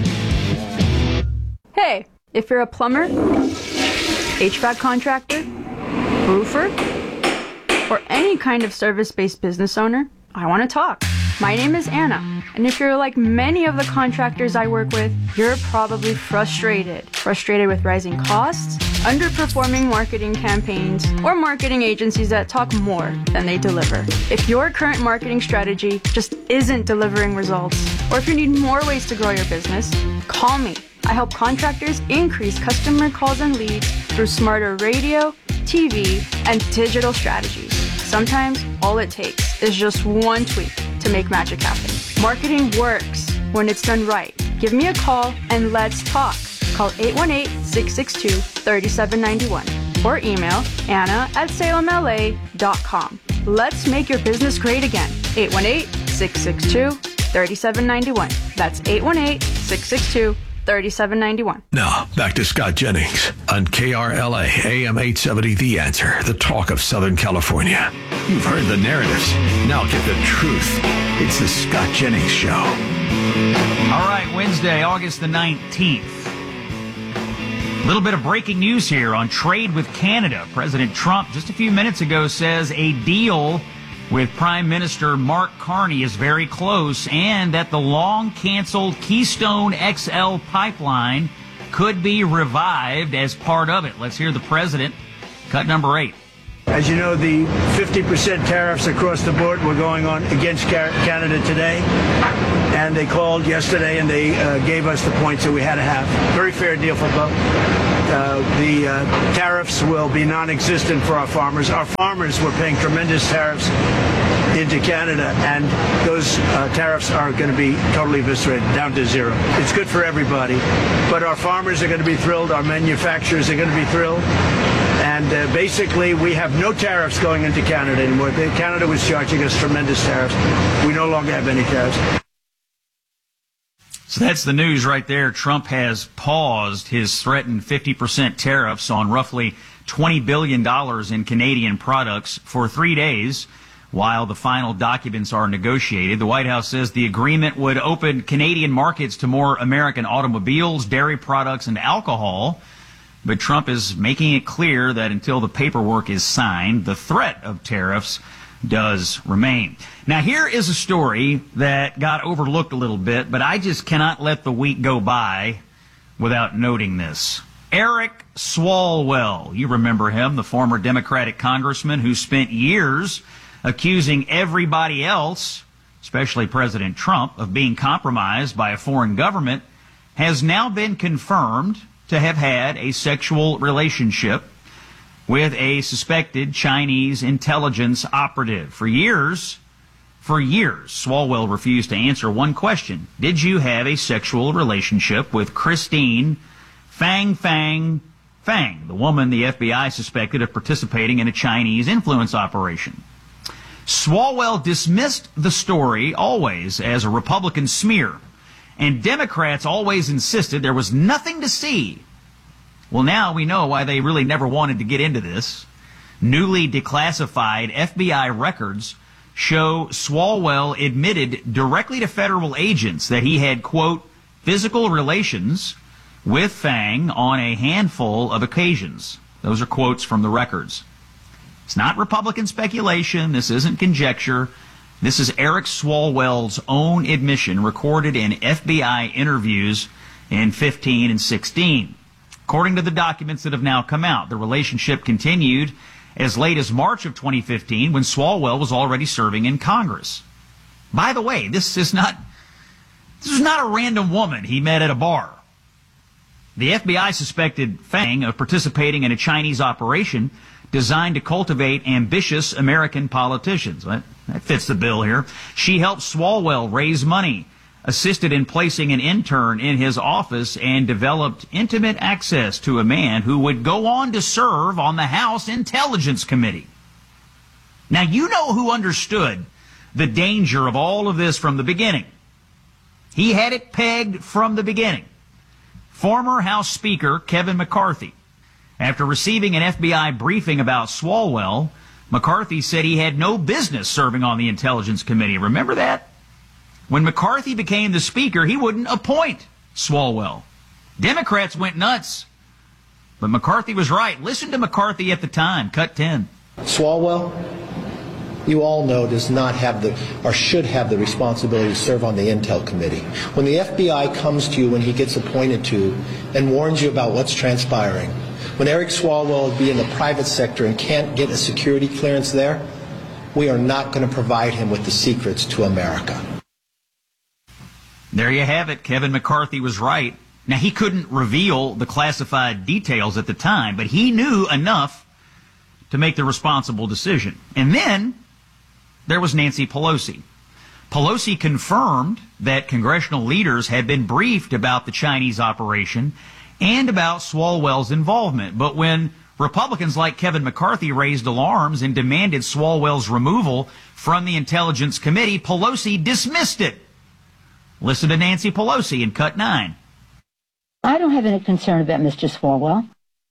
Speaker 14: Hey, if you're a plumber, HVAC contractor, roofer, or any kind of service-based business owner, I want to talk. My name is Anna, and if you're like many of the contractors I work with, you're probably frustrated. Frustrated with rising costs, underperforming marketing campaigns, or marketing agencies that talk more than they deliver. If your current marketing strategy just isn't delivering results, or if you need more ways to grow your business, call me. I help contractors increase customer calls and leads through smarter radio, TV, and digital strategies. Sometimes all it takes is just one tweak to make magic happen. Marketing works when it's done right. Give me a call and let's talk. Call 818-662-3791 or email anna@salemla.com. Let's make your business great again. 818-662-3791. That's 818-662-3791. 3791.
Speaker 5: Now, back to Scott Jennings on KRLA AM 870 The Answer, the talk of Southern California. You've heard the narratives. Now get the truth. It's the Scott Jennings Show.
Speaker 26: All right, Wednesday, August the 19th. A little bit of breaking news here on trade with Canada. President Trump, just a few minutes ago, says a deal with Prime Minister Mark Carney is very close, and that the long-canceled Keystone XL pipeline could be revived as part of it. Let's hear the president. Cut number 8.
Speaker 10: As you know, the 50% tariffs across the board were going on against Canada today. And they called yesterday and they gave us the points that we had to have. Very fair deal for both. The tariffs will be non-existent for our farmers. Our farmers were paying tremendous tariffs into Canada, and those tariffs are going to be totally eviscerated, down to zero. It's good for everybody, but our farmers are going to be thrilled. Our manufacturers are going to be thrilled. And basically, we have no tariffs going into Canada anymore. Canada was charging us tremendous tariffs. We no longer have any tariffs.
Speaker 26: So that's the news right there. Trump has paused his threatened 50% tariffs on roughly $20 billion in Canadian products for 3 days while the final documents are negotiated. The White House says the agreement would open Canadian markets to more American automobiles, dairy products, and alcohol. But Trump is making it clear that until the paperwork is signed, the threat of tariffs does remain. Now, here is a story that got overlooked a little bit, but I just cannot let the week go by without noting this. Eric Swalwell, you remember him, the former Democratic congressman who spent years accusing everybody else, especially President Trump, of being compromised by a foreign government, has now been confirmed to have had a sexual relationship with a suspected Chinese intelligence operative. For years, Swalwell refused to answer one question. Did you have a sexual relationship with Christine Fang, the woman the FBI suspected of participating in a Chinese influence operation? Swalwell dismissed the story always as a Republican smear, and Democrats always insisted there was nothing to see. Well, now we know why they really never wanted to get into this. Newly declassified FBI records show Swalwell admitted directly to federal agents that he had, quote, physical relations with Fang on a handful of occasions. Those are quotes from the records. It's not Republican speculation. This isn't conjecture. This is Eric Swalwell's own admission recorded in FBI interviews in 15 and 16. According to the documents that have now come out, the relationship continued as late as March of 2015 when Swalwell was already serving in Congress. By the way, this is not a random woman he met at a bar. The FBI suspected Fang of participating in a Chinese operation designed to cultivate ambitious American politicians. That fits the bill here. She helped Swalwell raise money, assisted in placing an intern in his office, and developed intimate access to a man who would go on to serve on the House Intelligence Committee. Now, you know who understood the danger of all of this from the beginning. He had it pegged from the beginning. Former House Speaker Kevin McCarthy. After receiving an FBI briefing about Swalwell, McCarthy said he had no business serving on the Intelligence Committee. Remember that? When McCarthy became the Speaker, he wouldn't appoint Swalwell. Democrats went nuts. But McCarthy was right. Listen to McCarthy at the time. Cut 10.
Speaker 15: Swalwell, you all know, does not have or should have the responsibility to serve on the Intel Committee. When the FBI comes to you when he gets appointed to and warns you about what's transpiring, when Eric Swalwell will be in the private sector and can't get a security clearance there, we are not going to provide him with the secrets to America.
Speaker 26: There you have it. Kevin McCarthy was right. Now, he couldn't reveal the classified details at the time, but he knew enough to make the responsible decision. And then there was Nancy Pelosi. Pelosi confirmed that congressional leaders had been briefed about the Chinese operation and about Swalwell's involvement. But when Republicans like Kevin McCarthy raised alarms and demanded Swalwell's removal from the Intelligence Committee, Pelosi dismissed it. Listen to Nancy Pelosi in Cut 9.
Speaker 16: I don't have any concern about Mr. Swalwell.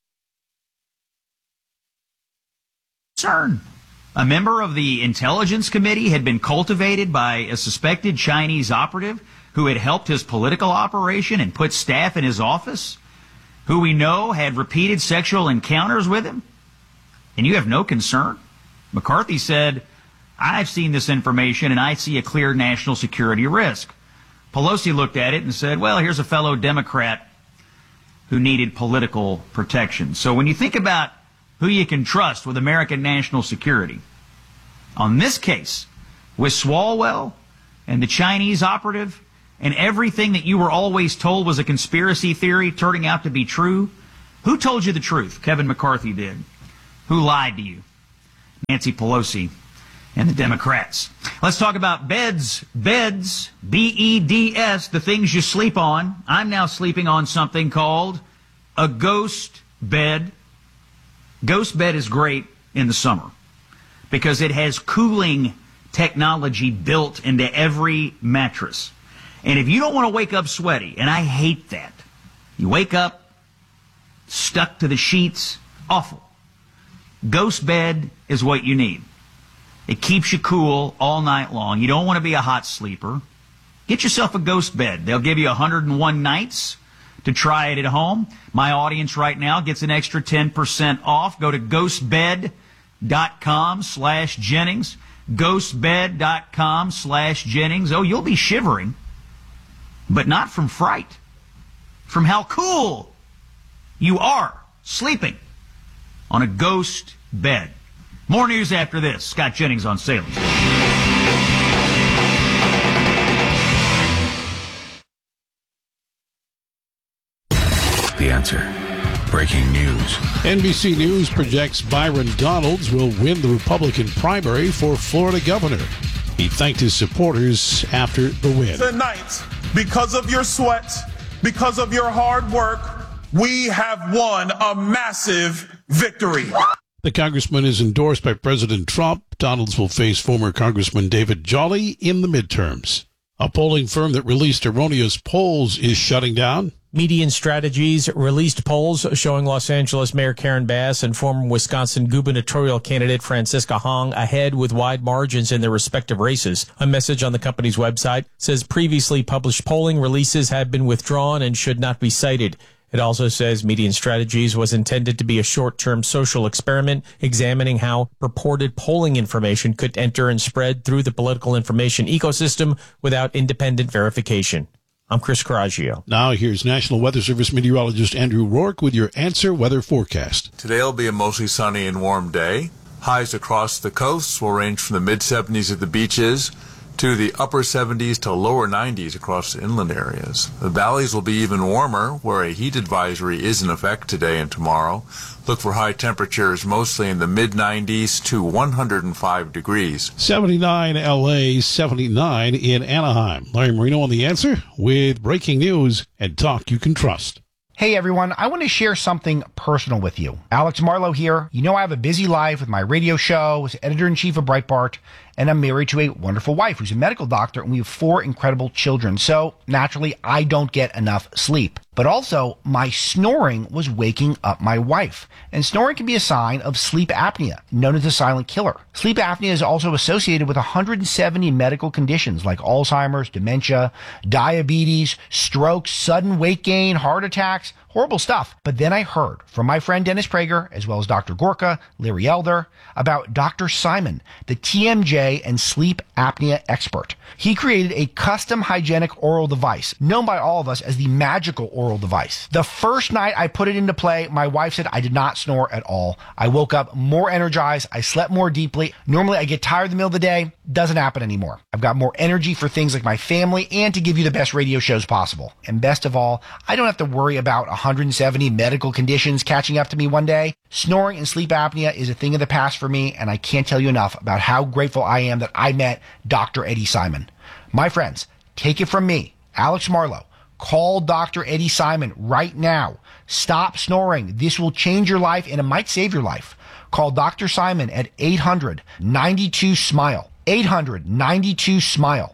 Speaker 26: Concern. A member of the Intelligence Committee had been cultivated by a suspected Chinese operative who had helped his political operation and put staff in his office, who we know had repeated sexual encounters with him. And you have no concern? McCarthy said, I've seen this information and I see a clear national security risk. Pelosi looked at it and said, well, here's a fellow Democrat who needed political protection. So when you think about who you can trust with American national security, on this case, with Swalwell and the Chinese operative and everything that you were always told was a conspiracy theory turning out to be true, who told you the truth? Kevin McCarthy did. Who lied to you? Nancy Pelosi and the Democrats. Let's talk about beds. Beds, B-E-D-S, the things you sleep on. I'm now sleeping on something called a ghost bed. Ghost bed is great in the summer because it has cooling technology built into every mattress. And if you don't want to wake up sweaty, and I hate that, you wake up stuck to the sheets, awful. Ghost bed is what you need. It keeps you cool all night long. You don't want to be a hot sleeper. Get yourself a ghost bed. They'll give you 101 nights to try it at home. My audience right now gets an extra 10% off. Go to ghostbed.com/Jennings. Ghostbed.com/Jennings. Oh, you'll be shivering, but not from fright, from how cool you are sleeping on a ghost bed. More news after this. Scott Jennings on Salem.
Speaker 17: The Answer. Breaking news.
Speaker 18: NBC News projects Byron Donalds will win the Republican primary for Florida governor. He thanked his supporters after the win.
Speaker 6: Tonight, because of your sweat, because of your hard work, we have won a massive victory.
Speaker 18: The congressman is endorsed by President Trump. Donalds will face former Congressman David Jolly in the midterms. A polling firm that released erroneous polls is shutting down.
Speaker 19: Median Strategies released polls showing Los Angeles Mayor Karen Bass and former Wisconsin gubernatorial candidate Francisca Hong ahead with wide margins in their respective races. A message on the company's website says previously published polling releases have been withdrawn and should not be cited. It also says Median Strategies was intended to be a short-term social experiment examining how purported polling information could enter and spread through the political information ecosystem without independent verification. I'm Chris Coraggio.
Speaker 18: Now here's National Weather Service meteorologist Andrew Rourke with your Answer Weather Forecast.
Speaker 20: Today will be a mostly sunny and warm day. Highs across the coasts will range from the mid-70s at the beaches to the upper 70s to lower 90s across the inland areas. The valleys will be even warmer, where a heat advisory is in effect today and tomorrow. Look for high temperatures mostly in the mid-90s to 105 degrees.
Speaker 18: 79 L.A., 79 in Anaheim. Larry Marino on The Answer with breaking news and talk you can trust.
Speaker 1: Hey everyone, I want to share something personal with you. Alex Marlowe here. You know I have a busy life with my radio show as editor-in-chief of Breitbart, and I'm married to a wonderful wife who's a medical doctor, and we have 4 incredible children. So, naturally, I don't get enough sleep. But also, my snoring was waking up my wife. And snoring can be a sign of sleep apnea, known as the silent killer. Sleep apnea is also associated with 170 medical conditions like Alzheimer's, dementia, diabetes, strokes, sudden weight gain, heart attacks, horrible stuff. But then I heard from my friend Dennis Prager, as well as Dr. Gorka, Larry Elder, about Dr. Simon, the TMJ and sleep apnea expert. He created a custom hygienic oral device, known by all of us as the magical oral device. The first night I put it into play, my wife said I did not snore at all. I woke up more energized. I slept more deeply. Normally I get tired in the middle of the day. Doesn't happen anymore. I've got more energy for things like my family and to give you the best radio shows possible. And best of all, I don't have to worry about 170 medical conditions catching up to me one day. Snoring and sleep apnea is a thing of the past for me, and I can't tell you enough about how grateful I am that I met Dr. Eddie Simon. My friends, take it from me, Alex Marlowe. Call Dr. Eddie Simon right now. Stop snoring. This will change your life, and it might save your life. Call Dr. Simon at 800-92-SMILE. 800-92-SMILE.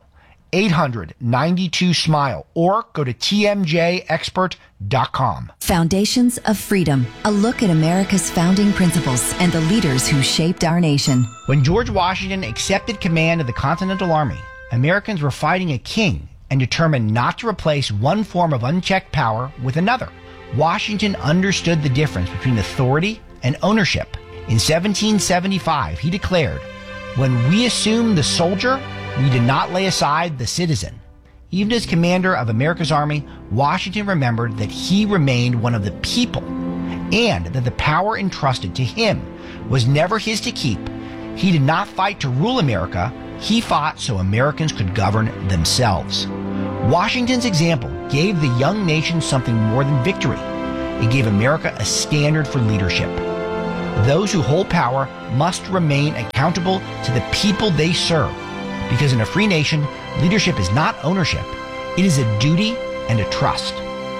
Speaker 1: 800-92-SMILE or go to tmjexpert.com.
Speaker 2: Foundations of Freedom, a look at America's founding principles and the leaders who shaped our nation.
Speaker 1: When George Washington accepted command of the Continental Army, Americans were fighting a king and determined not to replace one form of unchecked power with another. Washington understood the difference between authority and ownership. In 1775, he declared, "When we assumed the soldier, we did not lay aside the citizen." Even as commander of America's army, Washington remembered that he remained one of the people and that the power entrusted to him was never his to keep. He did not fight to rule America. He fought so Americans could govern themselves. Washington's example gave the young nation something more than victory. It gave America a standard for leadership. Those who hold power must remain accountable to the people they serve, because in a free nation, leadership is not ownership. It is a duty and a trust.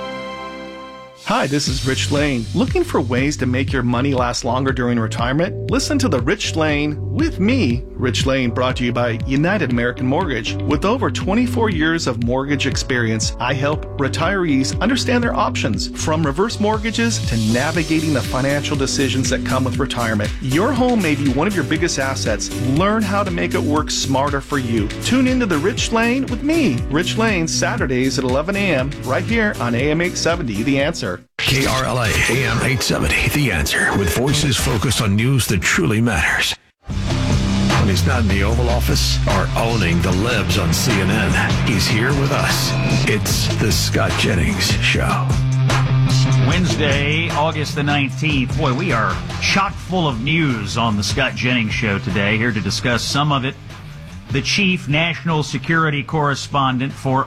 Speaker 3: Hi, this is Rich Lane. Looking for ways to make your money last longer during retirement? Listen to The Rich Lane with me, Rich Lane, brought to you by United American Mortgage. With over 24 years of mortgage experience, I help retirees understand their options, from reverse mortgages to navigating the financial decisions that come with retirement. Your home may be one of your biggest assets. Learn how to make it work smarter for you. Tune into The Rich Lane with me, Rich Lane, Saturdays at 11 a.m. right here on AM 870, The Answer.
Speaker 5: KRLA AM 870, The Answer, with voices focused on news that truly matters. When he's not in the Oval Office or owning the libs on CNN, he's here with us. It's the Scott Jennings Show.
Speaker 26: Wednesday, August the 19th. Boy, we are chock full of news on the Scott Jennings Show today. Here to discuss some of it, the chief national security correspondent for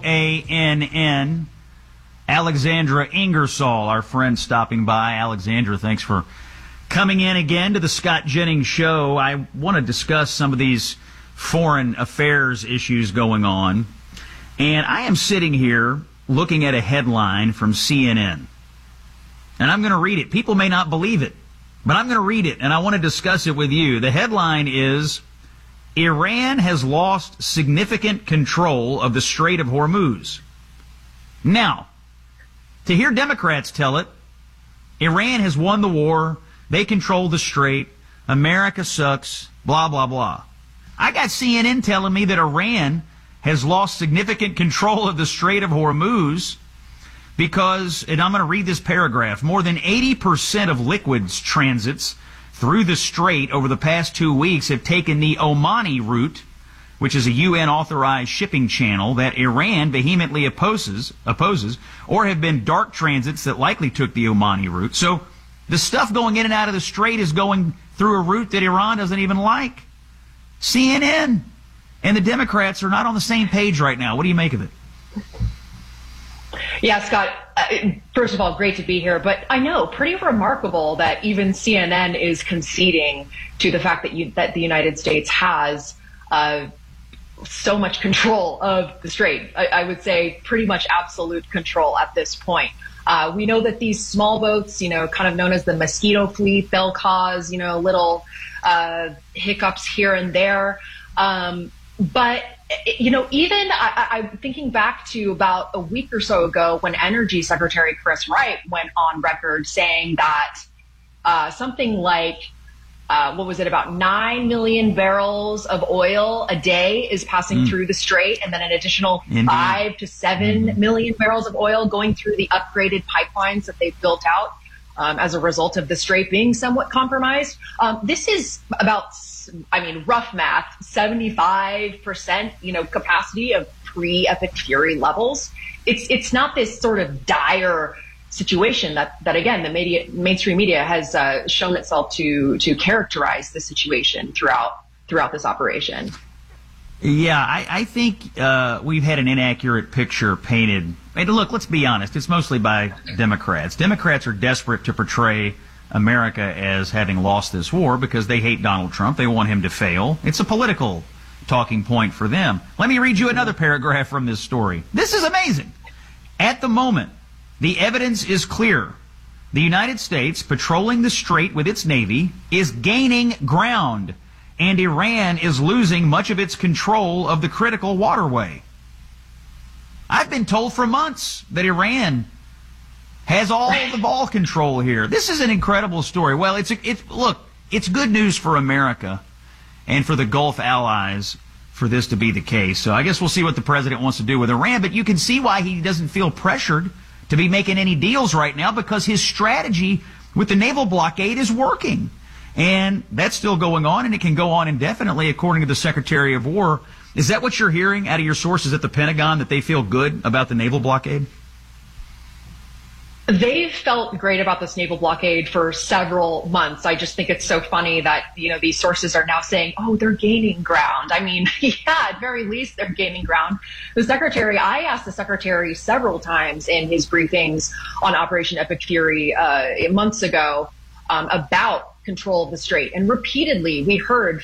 Speaker 26: OANN, Alexandra Ingersoll, our friend, stopping by. Alexandra, thanks for coming in again to the Scott Jennings Show. I want to discuss some of these foreign affairs issues going on. And I am sitting here looking at a headline from CNN. And I'm going to read it. People may not believe it, but I'm going to read it, and I want to discuss it with you. The headline is, Iran has lost significant control of the Strait of Hormuz. Now, to hear Democrats tell it, Iran has won the war, they control the strait, America sucks, blah, blah, blah. I got CNN telling me that Iran has lost significant control of the Strait of Hormuz because, and I'm going to read this paragraph, more than 80% of liquids transits through the strait over the past 2 weeks have taken the Omani route, which is a UN-authorized shipping channel that Iran vehemently opposes, or have been dark transits that likely took the Omani route. So the stuff going in and out of the strait is going through a route that Iran doesn't even like. CNN and the Democrats are not on the same page right now. What do you make of it?
Speaker 21: Yeah, Scott, first of all, great to be here. But I know, pretty remarkable that even CNN is conceding to the fact that the United States has so much control of the strait. I would say pretty much absolute control at this point. We know that these small boats, kind of known as the mosquito fleet, they'll cause, little hiccups here and there. But, even I'm thinking back to about a week or so ago when Energy Secretary Chris Wright went on record saying that something like, about 9 million barrels of oil a day is passing through the strait, and then an additional 5 to 7 million barrels of oil going through the upgraded pipelines that they've built out as a result of the strait being somewhat compromised. This is about, rough math, 75%, capacity of pre-Epic Fury levels. It's not this sort of dire situation that again, the mainstream media has shown itself to characterize the situation throughout this operation.
Speaker 26: Yeah, I think we've had an inaccurate picture painted. And look, let's be honest, it's mostly by Democrats. Democrats are desperate to portray America as having lost this war because they hate Donald Trump. They want him to fail. It's a political talking point for them. Let me read you another paragraph from this story. This is amazing. At the moment, the evidence is clear. The United States, patrolling the strait with its Navy, is gaining ground and Iran is losing much of its control of the critical waterway. I've been told for months that Iran has all the ball control here. This is an incredible story. Well, it's good news for America and for the Gulf allies for this to be the case. So I guess we'll see what the president wants to do with Iran, but you can see why he doesn't feel pressured to be making any deals right now, because his strategy with the naval blockade is working. And that's still going on, and it can go on indefinitely, according to the Secretary of War. Is that what you're hearing out of your sources at the Pentagon, that they feel good about the naval blockade?
Speaker 21: They've felt great about this naval blockade for several months. I just think it's so funny that, these sources are now saying, oh, they're gaining ground. I mean, yeah, at very least they're gaining ground. I asked the secretary several times in his briefings on Operation Epic Fury months ago about control of the strait. And repeatedly we heard